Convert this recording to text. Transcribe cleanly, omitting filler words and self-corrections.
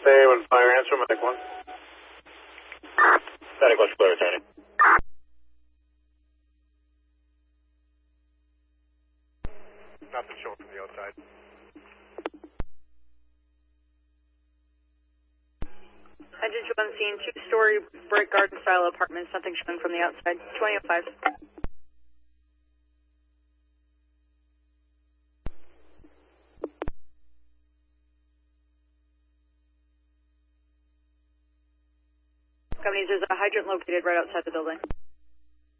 Say when fire answer, Medic 1. Medic 1's clear, returning. Nothing showing from the outside. Engine 1 scene, 2-story brick garden style apartments, nothing showing from the outside. 2005. Companies, there's a hydrant located right outside the building.